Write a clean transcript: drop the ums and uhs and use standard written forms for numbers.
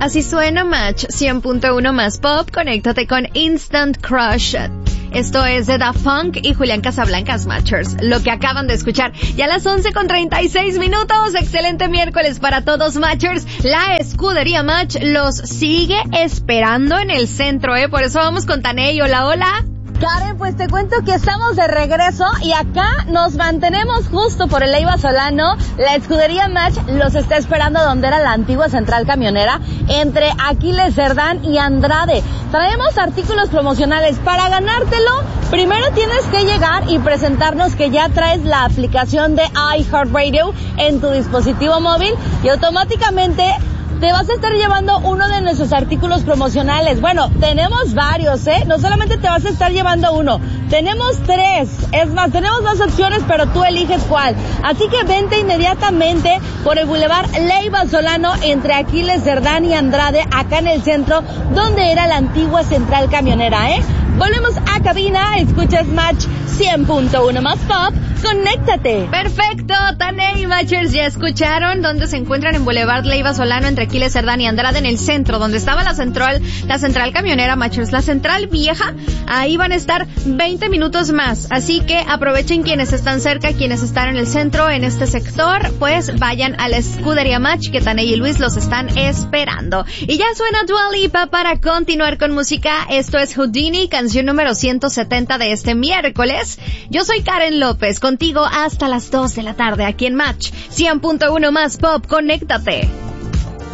Así suena Match 100.1 más pop. Conéctate con Instant Crush. Esto es de Daft Punk y Julián Casablancas, Matchers. Lo que acaban de escuchar. Ya a las 11:36 minutos. Excelente miércoles para todos, Matchers. La escudería Match los sigue esperando en el centro, Por eso vamos con Taney. Hola, hola. Karen, pues te cuento que estamos de regreso y acá nos mantenemos justo por el Leiva Solano. La escudería Match los está esperando donde era la antigua central camionera, entre Aquiles Cerdán y Andrade. Traemos artículos promocionales. Para ganártelo, primero tienes que llegar y presentarnos que ya traes la aplicación de iHeartRadio en tu dispositivo móvil y automáticamente te vas a estar llevando uno de nuestros artículos promocionales. Bueno, tenemos varios, no solamente te vas a estar llevando uno, tenemos 3. Es más, tenemos más opciones, pero tú eliges cuál. Así que vente inmediatamente por el Boulevard Leiva Solano entre Aquiles Cerdán y Andrade, acá en el centro, donde era la antigua central camionera, Volvemos a cabina, escuchas Match 100.1 más pop, conéctate. Perfecto, Taney, Matchers, ya escucharon dónde se encuentran en Boulevard Leiva Solano entre Aquiles Cerdán y Andrade, en el centro, donde estaba la central camionera, Matchers, la central vieja. Ahí van a estar 20 minutos más, así que aprovechen quienes están cerca, quienes están en el centro, en este sector, pues vayan a la escudería Match, que Taney y Luis los están esperando. Y ya suena Dua Lipa para continuar con música. Esto es Houdini, canción número 170 de este miércoles. Yo soy Karen López, contigo hasta las 2 de la tarde aquí en Match 100.1 más pop, conéctate.